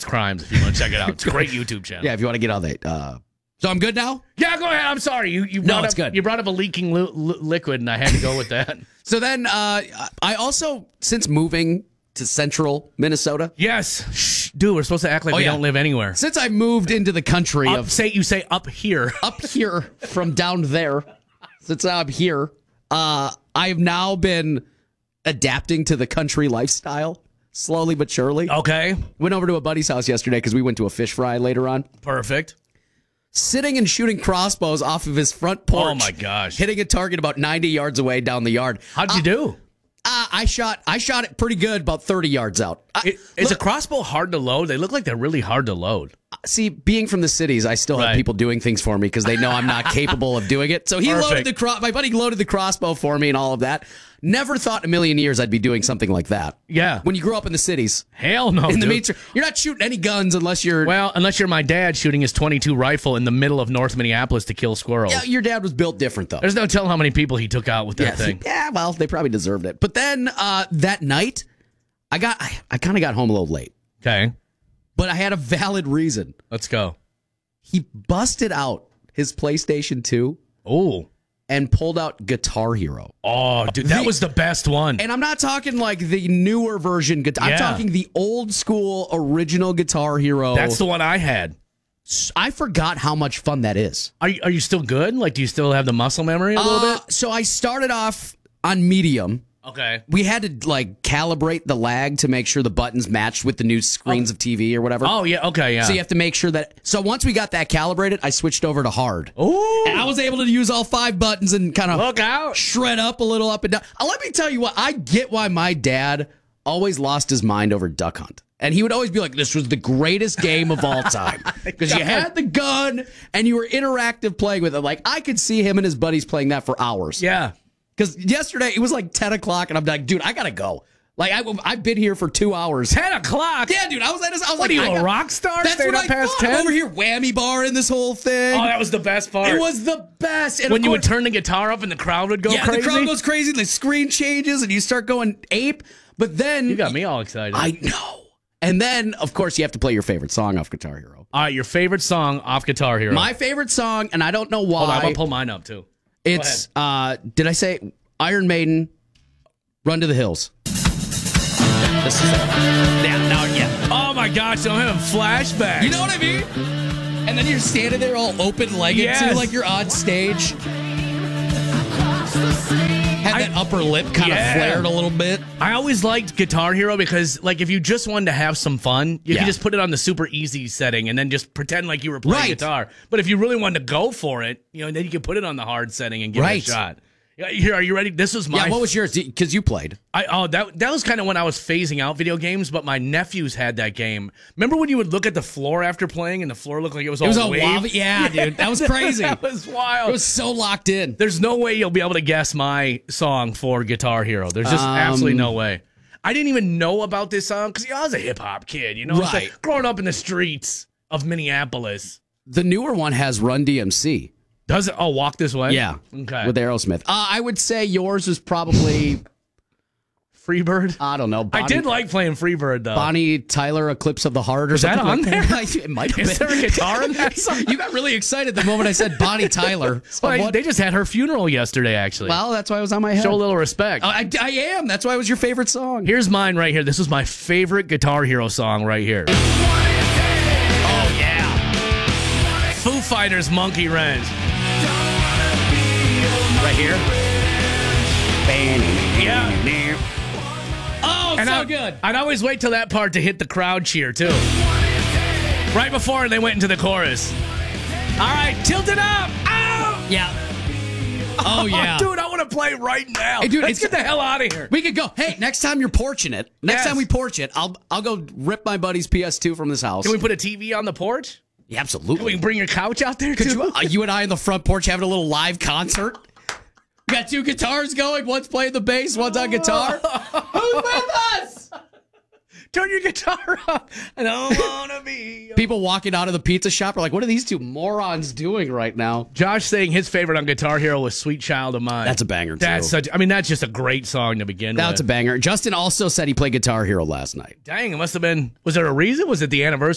Crimes if you want to check it out. It's a great YouTube channel. Yeah, if you want to get on that. So I'm good now? Yeah, go ahead. I'm sorry. You brought it's up, good. You brought up a leaking liquid, and I had to go with that. So then I also, since moving to central Minnesota. Yes. Shh, dude, we're supposed to act like we don't live anywhere. Since I moved into the country you say up here. Up here from down there. Since I'm here, I have now been adapting to the country lifestyle. Slowly but surely. Okay. Went over to a buddy's house yesterday because we went to a fish fry later on. Perfect. Sitting and shooting crossbows off of his front porch. Oh, my gosh. Hitting a target about 90 yards away down the yard. How'd you do? I shot it pretty good, about 30 yards out. Is a crossbow hard to load? They look like they're really hard to load. See, being from the cities, I still have people doing things for me because they know I'm not capable of doing it. So he loaded my buddy loaded the crossbow for me and all of that. Never thought in a million years I'd be doing something like that. Yeah. When you grow up in the cities. Hell no, in the meat, you're not shooting any guns unless you're... Well, unless you're my dad shooting his .22 rifle in the middle of North Minneapolis to kill squirrels. Yeah, your dad was built different, though. There's no telling how many people he took out with that thing. Yeah, well, they probably deserved it. But then that night, I kind of got home a little late. Okay. But I had a valid reason. Let's go. He busted out his PlayStation 2. Oh. And pulled out Guitar Hero. Oh, dude, that was the best one. And I'm not talking like the newer version. I'm talking the old school original Guitar Hero. That's the one I had. I forgot how much fun that is. Are you still good? Like, do you still have the muscle memory a little bit? So I started off on medium. Okay. We had to like calibrate the lag to make sure the buttons matched with the new screens of TV or whatever. Oh, yeah. Okay, yeah. So you have to make sure that... So once we got that calibrated, I switched over to hard. Oh. And I was able to use all 5 buttons and kind of... Look out. Shred up a little up and down. Let me tell you what, I get why my dad always lost his mind over Duck Hunt. And he would always be like, this was the greatest game of all time. Because you had the gun and you were interactive playing with it. Like, I could see him and his buddies playing that for hours. Yeah. Because yesterday, it was like 10 o'clock, and I'm like, dude, I got to go. Like, I've been here for 2 hours. 10 o'clock? Yeah, dude. I was what like, are you, a rock star? That's what I past thought. 10? I'm over here whammy barring this whole thing. Oh, that was the best part. It was the best. And when you would turn the guitar up and the crowd would go crazy? Yeah, the crowd goes crazy, and the screen changes, and you start going ape. But then... You got me all excited. I know. And then, of course, you have to play your favorite song off Guitar Hero. All right, your favorite song off Guitar Hero. My favorite song, and I don't know why. Hold on, I'm going to pull mine up, too. It's, did I say Iron Maiden, Run to the Hills? This is it. Yeah. Oh, my gosh, I'm having flashbacks. You know what I mean? And then you're standing there all open-legged, too, like you're on stage. Had that upper lip kind of flared a little bit. I always liked Guitar Hero because, like, if you just wanted to have some fun, you could just put it on the super easy setting and then just pretend like you were playing guitar. But if you really wanted to go for it, then you could put it on the hard setting and give it a shot. Here, are you ready? This was my... Yeah, what was yours? Because you played. That was kind of when I was phasing out video games, but my nephews had that game. Remember when you would look at the floor after playing and the floor looked like it was all lava? Yeah, dude. That was crazy. That was wild. It was so locked in. There's no way you'll be able to guess my song for Guitar Hero. There's just absolutely no way. I didn't even know about this song because I was a hip-hop kid, Right. So growing up in the streets of Minneapolis. The newer one has Run DMC. Does it? Oh, Walk This Way? Yeah. Okay. With Aerosmith. I would say yours is probably... Freebird? I don't know. I did like playing Freebird, though. Bonnie Tyler, Eclipse of the Heart or is something that on like there? That. It might have Is been. there a guitar in that song? You got really excited the moment I said Bonnie Tyler. Well, they just had her funeral yesterday, actually. Well, that's why it was on my head. Show a little respect. I am. That's why it was your favorite song. Here's mine right here. This was my favorite Guitar Hero song right here. Oh, yeah. Foo Fighters, Monkey Wrench. Right here? Yeah. Oh, And so good. I'd always wait till that part to hit the crowd cheer, too. Right before they went into the chorus. All right, tilt it up. Ow! Yeah. Oh, yeah. Dude, I want to play right now. Hey, dude, let's get the hell out of here. We could go. Hey, next time you're porching it, time we porch it, I'll go rip my buddy's PS2 from this house. Can we put a TV on the porch? Yeah, absolutely. Can we bring your couch out there, Could too? you and I on the front porch having a little live concert? We got 2 guitars going. One's playing the bass, one's on guitar. Who's with us? Turn your guitar up. I don't want to be. People walking out of the pizza shop are like, what are these 2 morons doing right now? Josh saying his favorite on Guitar Hero was Sweet Child of Mine. That's a banger, too. That's just a great song to begin with. That's a banger. Justin also said he played Guitar Hero last night. Dang, it must have been. Was there a reason? Was it the anniversary?